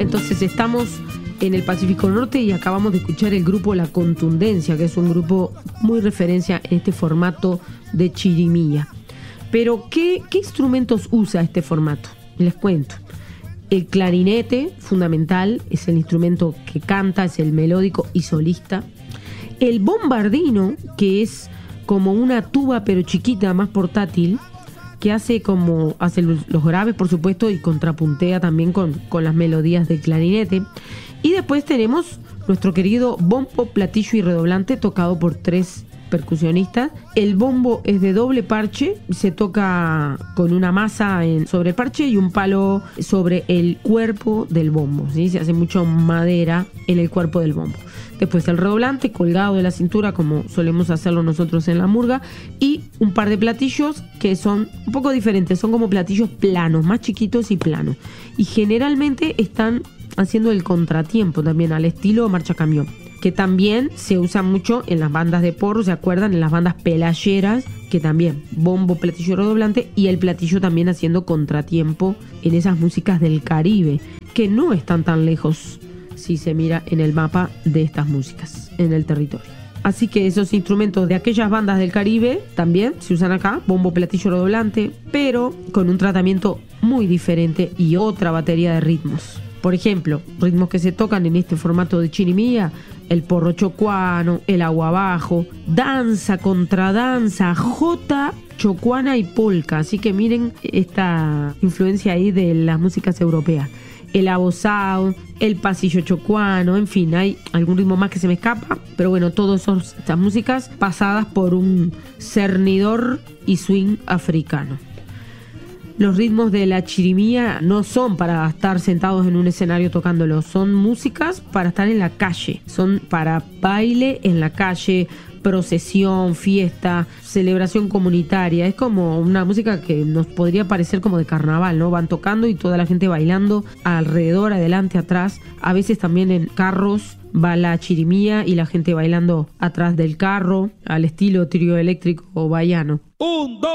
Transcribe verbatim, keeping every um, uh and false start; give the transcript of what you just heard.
Entonces estamos en el Pacífico Norte y acabamos de escuchar el grupo La Contundencia, que es un grupo muy referencia en este formato de chirimía. Pero, ¿qué, qué instrumentos usa este formato? Les cuento. El clarinete, fundamental, es el instrumento que canta, es el melódico y solista. El bombardino, que es como una tuba pero chiquita, más portátil, que hace como hace los graves, por supuesto, y contrapuntea también con, con las melodías del clarinete. Y después tenemos nuestro querido bombo, platillo y redoblante, tocado por tres percusionistas. El bombo es de doble parche, se toca con una masa en, sobre el parche y un palo sobre el cuerpo del bombo, ¿sí? Se hace mucho madera en el cuerpo del bombo. Después el redoblante colgado de la cintura, como solemos hacerlo nosotros en la murga, y un par de platillos que son un poco diferentes, son como platillos planos, más chiquitos y planos, y generalmente están haciendo el contratiempo también al estilo marcha camión, que también se usa mucho en las bandas de porro, ¿se acuerdan? En las bandas pelayeras, que también bombo, platillo redoblante, y el platillo también haciendo contratiempo en esas músicas del Caribe, que no están tan lejos si se mira en el mapa de estas músicas en el territorio. Así que esos instrumentos de aquellas bandas del Caribe también se usan acá, bombo, platillo, redoblante, pero con un tratamiento muy diferente y otra batería de ritmos. Por ejemplo, ritmos que se tocan en este formato de chirimía: el porro chocuano, el aguabajo, danza, contradanza, jota, chocuana y polka. Así que miren esta influencia ahí de las músicas europeas. El abosao, el pasillo chocuano, en fin, hay algún ritmo más que se me escapa, pero bueno, todas estas músicas pasadas por un cernidor y swing africano. Los ritmos de la chirimía no son para estar sentados en un escenario tocándolos, son músicas para estar en la calle, son para baile en la calle, procesión, fiesta, celebración comunitaria. Es como una música que nos podría parecer como de carnaval, ¿no? Van tocando y toda la gente bailando alrededor, adelante, atrás. A veces también en carros va la chirimía y la gente bailando atrás del carro, al estilo trío eléctrico o baiano. Un, dos.